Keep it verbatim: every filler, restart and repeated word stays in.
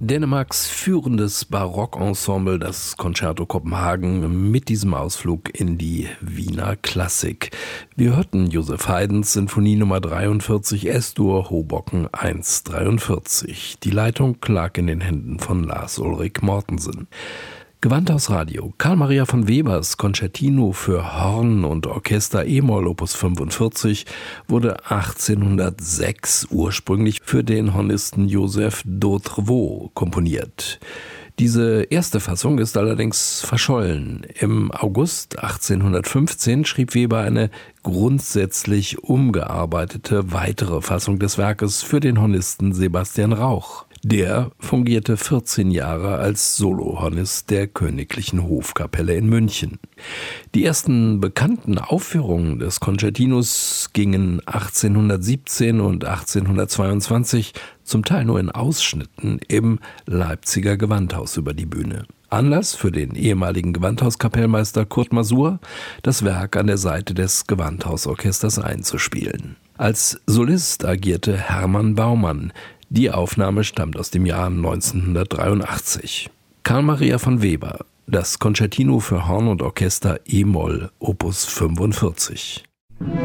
Dänemarks führendes Barockensemble, das Concerto Kopenhagen, mit diesem Ausflug in die Wiener Klassik. Wir hörten Joseph Haydns Sinfonie Nummer dreiundvierzig, S-Dur, Hoboken eins dreiundvierzig. Die Leitung lag in den Händen von Lars Ulrik Mortensen. Gewandhaus-Radio. Carl Maria von Webers Concertino für Horn und Orchester e-Moll Opus fünfundvierzig wurde achtzehnhundertsechs ursprünglich für den Hornisten Joseph d'Hautrevoux komponiert. Diese erste Fassung ist allerdings verschollen. Im August achtzehnhundertfünfzehn schrieb Weber eine grundsätzlich umgearbeitete weitere Fassung des Werkes für den Hornisten Sebastian Rauch. Der fungierte vierzehn Jahre als Solohornist der Königlichen Hofkapelle in München. Die ersten bekannten Aufführungen des Concertinos gingen achtzehnhundertsiebzehn und achtzehnhundertzweiundzwanzig, zum Teil nur in Ausschnitten, im Leipziger Gewandhaus über die Bühne. Anlass für den ehemaligen Gewandhauskapellmeister Kurt Masur, das Werk an der Seite des Gewandhausorchesters einzuspielen. Als Solist agierte Hermann Baumann. Die Aufnahme stammt aus dem Jahr neunzehnhundertdreiundachtzig. Carl Maria von Weber, das Concertino für Horn und Orchester e-Moll Opus fünfundvierzig.